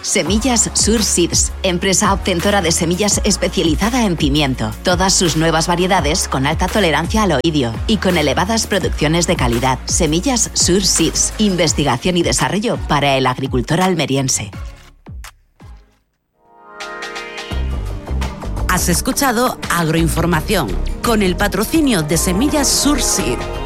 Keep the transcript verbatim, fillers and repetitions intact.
Semillas Sur Seeds, empresa obtentora de semillas especializada en pimiento. Todas sus nuevas variedades con alta tolerancia al oidio y con elevadas producciones de calidad. Semillas Sur Seeds, investigación y desarrollo para el agricultor almeriense. Has escuchado Agroinformación con el patrocinio de Semillas Sur Seed.